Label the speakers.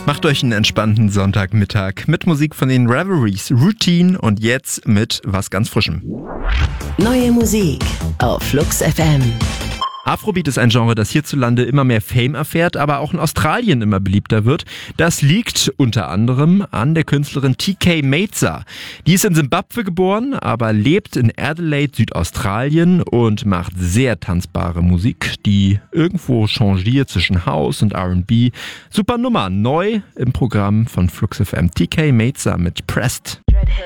Speaker 1: Macht euch einen entspannten Sonntagmittag mit Musik von den Reveries, Routine und jetzt mit was ganz Frischem.
Speaker 2: Neue Musik auf Flux FM.
Speaker 1: Afrobeat ist ein Genre, das hierzulande immer mehr Fame erfährt, aber auch in Australien immer beliebter wird. Das liegt unter anderem an der Künstlerin TK Maitza. Die ist in Simbabwe geboren, aber lebt in Adelaide, Südaustralien und macht sehr tanzbare Musik, die irgendwo changiert zwischen House und R&B. Super Nummer, neu im Programm von Flux FM. TK Maitza mit Pressed.